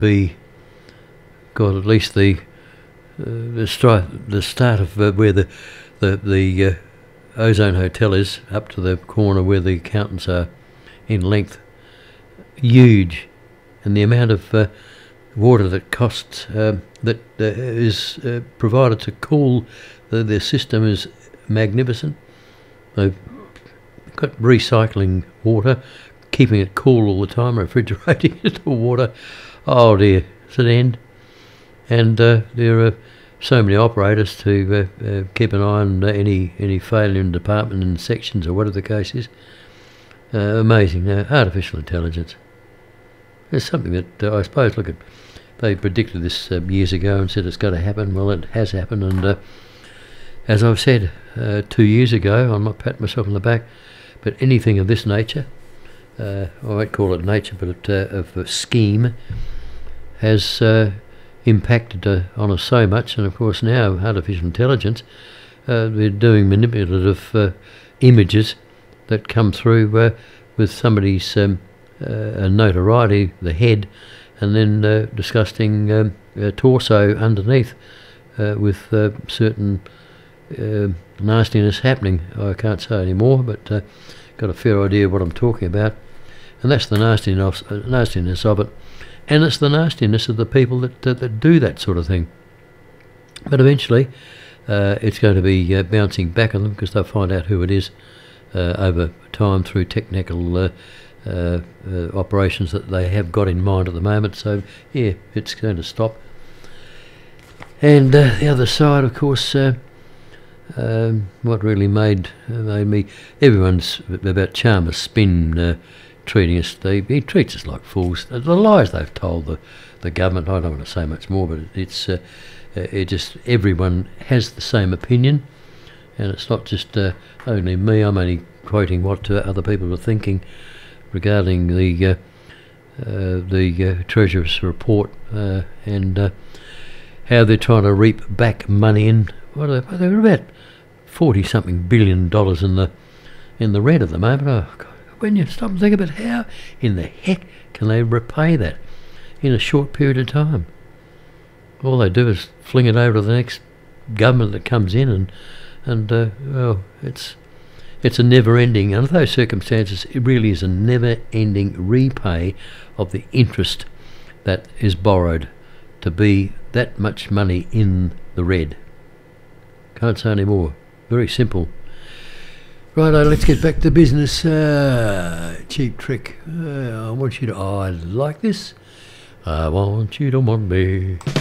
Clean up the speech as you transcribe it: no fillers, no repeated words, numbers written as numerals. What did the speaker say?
be got at least the start of where the Ozone Hotel is, up to the corner where the accountants are, in length, huge, and the amount of water that costs that is provided to cool the system is magnificent. They've got recycling water, keeping it cool all the time, refrigerating it to water. Oh dear, it's an end. And there are so many operators to keep an eye on any failure in department and sections or whatever the case is. Amazing. Artificial intelligence. It's something that I suppose, they predicted this years ago and said it's going to happen. Well, it has happened, and as I've said 2 years ago, I'm not patting myself on the back, but anything of this nature, I won't call it nature, but of a scheme, has impacted on us so much. And of course now artificial intelligence, they're doing manipulative images that come through with somebody's notoriety, the head, and then disgusting torso underneath with certain nastiness happening. I can't say anymore, but got a fair idea of what I'm talking about, and that's the nastiness of it, and it's the nastiness of the people that do that sort of thing. But eventually it's going to be bouncing back on them, because they'll find out who it is over time through technical operations that they have got in mind at the moment. So yeah, it's going to stop. And the other side, of course, what really made me, everyone's about Chalmers Spin treating us, he treats us like fools. The lies they've told the government, I don't want to say much more, but it's it just, everyone has the same opinion, and it's not just only me. I'm only quoting what other people are thinking regarding the Treasurer's report and how they're trying to reap back money in. They're about $40-something billion in the red at the moment. Oh God, when you stop and think about how in the heck can they repay that in a short period of time? All they do is fling it over to the next government that comes in, and well, it's a never-ending. Under those circumstances, it really is a never-ending repay of the interest that is borrowed to be that much money in the red. Can't say any more. Very simple. Righto, let's get back to business. Cheap Trick. I want you to... Oh, I like this. I want you to want me.